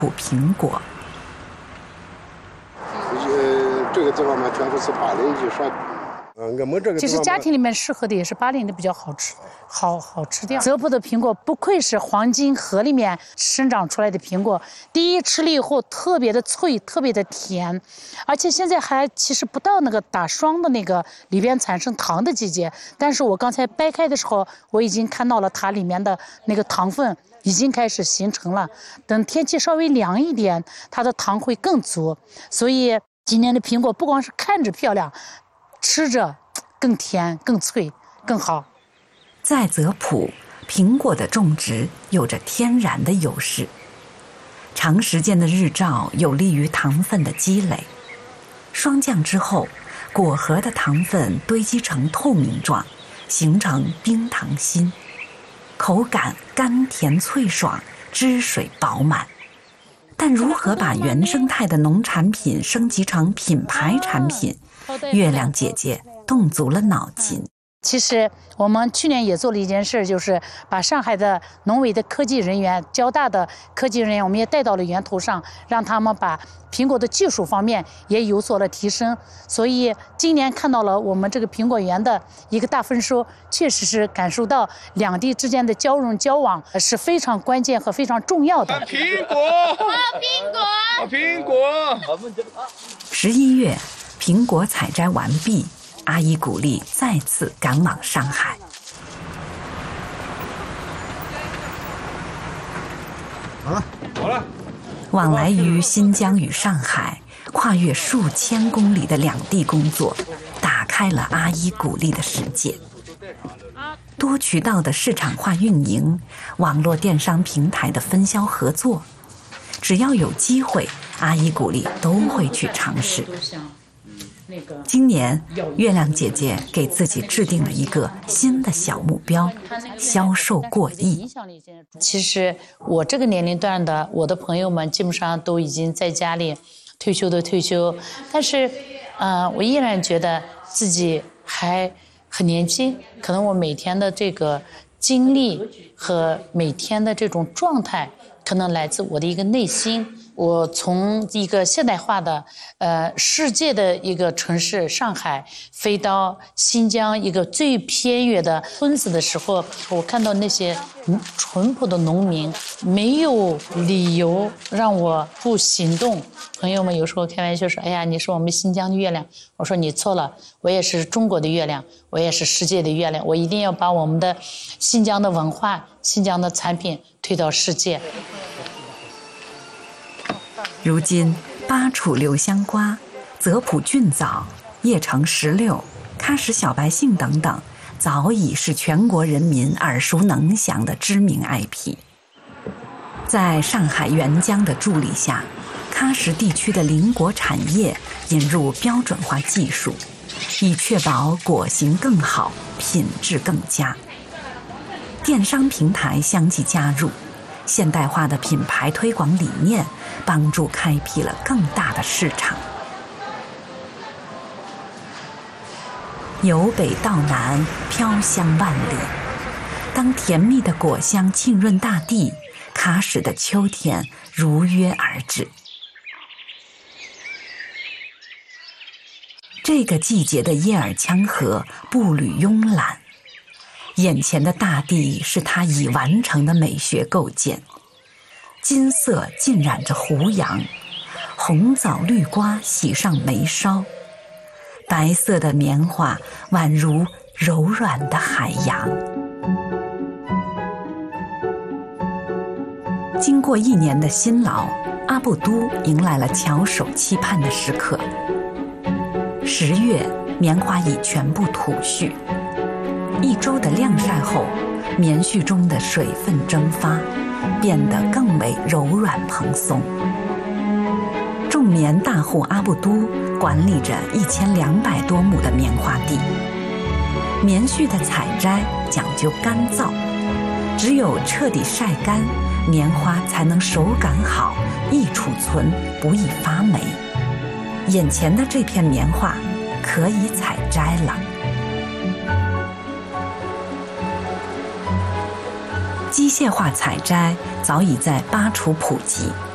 苹果。 这个地方嘛，全部是巴林的说。我们这个其实家庭里面适合的也是巴林的比较好吃，好吃掉。泽普的苹果不愧是黄金河里面生长出来的苹果，第一吃了以后特别的脆，特别的甜，而且现在还其实不到那个打霜的那个里边产生糖的季节，但是我刚才掰开的时候，我已经看到了它里面的那个糖分已经开始形成了。等天气稍微凉一点，它的糖会更足，所以今年的苹果不光是看着漂亮，吃着更甜、更脆、更好。 在泽普，苹果的种植有着天然的优势。长时间的日照有利于糖分的积累，霜降之后，果核的糖分堆积成透明状，形成冰糖心，口感甘甜脆爽，汁水饱满。但如何把原生态的农产品升级成品牌产品，月亮姐姐动足了脑筋。 其实我们去年也做了一件事，就是把上海的农委的科技人员、交大的科技人员，我们也带到了源头上，让他们把苹果的技术方面也有所了提升。所以今年看到了我们这个苹果园的一个大丰收，确实是感受到两地之间的交融交往是非常关键和非常重要的。 苹果，好苹果，好苹果。 11月，苹果采摘完毕。阿依古丽再次赶往上海。 好了。 往来于新疆与上海，跨越数千公里的两地工作，打开了阿依古丽的世界。多渠道的市场化运营，网络电商平台的分销合作，只要有机会，阿依古丽都会去尝试。今年，月亮姐姐给自己制定了一个新的小目标：销售过亿。 其实我这个年龄段的我的朋友们，基本上都已经在家里退休的退休，但是，我依然觉得自己还很年轻。可能我每天的这个精力和每天的这种状态，可能来自我的一个内心。我从一个现代化的世界的一个城市上海飞到新疆一个最偏远的村子的时候，我看到那些淳朴的农民，没有理由让我不行动。朋友们有时候开玩笑说：“哎呀，你是我们新疆的月亮。”我说：“你错了，我也是中国的月亮，我也是世界的月亮。我一定要把我们的新疆的文化、新疆的产品推到世界。” 如今，巴楚留香瓜、泽普菌枣、叶城石榴、喀什小白杏等等，早已是全国人民耳熟能详的知名 IP。在上海沅江的助力下，喀什地区的林果产业引入标准化技术，以确保果形更好、品质更佳。电商平台相继加入，现代化的品牌推广理念帮助开辟了更大的市场。由北到南，飘香万里。当甜蜜的果香浸润大地，喀什的秋天如约而至。这个季节的叶尔羌河步履慵懒，眼前的大地是它已完成的美学构建。金色浸染着胡杨，红枣绿瓜洗上眉梢，白色的棉花宛如柔软的海洋。经过1年的辛劳，阿布都迎来了翘首期盼的时刻。10月，棉花已全部吐絮，1周的晾晒后，棉絮中的水分蒸发，变得更为柔软蓬松。种棉大户阿布都管理着1200多亩的棉花地，棉絮的采摘讲究干燥，只有彻底晒干，棉花才能手感好，易储存，不易发霉。眼前的这片棉花可以采摘了。机械化采摘早已在巴楚普及，